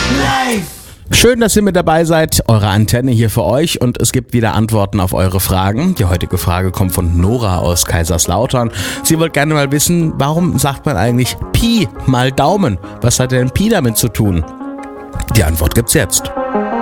Live! Schön, dass ihr mit dabei seid. Eure Antenne hier für euch und es gibt wieder Antworten auf eure Fragen. Die heutige Frage kommt von Nora aus Kaiserslautern. Sie wollte gerne mal wissen, warum sagt man eigentlich Pi mal Daumen? Was hat denn Pi damit zu tun? Die Antwort gibt's jetzt.